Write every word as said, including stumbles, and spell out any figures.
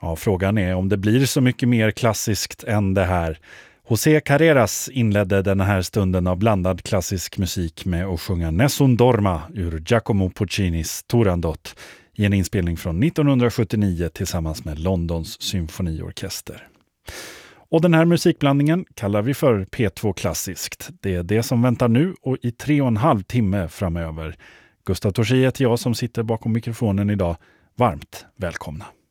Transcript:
Ja, frågan är om det blir så mycket mer klassiskt än det här. José Carreras inledde den här stunden av blandad klassisk musik med att sjunga Nessun Dorma ur Giacomo Puccinis Turandot i en inspelning från nittonhundrasjuttionio tillsammans med Londons symfoniorkester. Och den här musikblandningen kallar vi för P två Klassiskt. Det är det som väntar nu och i tre och en halv timme framöver. Gustav Torsi heter jag som sitter bakom mikrofonen idag. Varmt välkomna!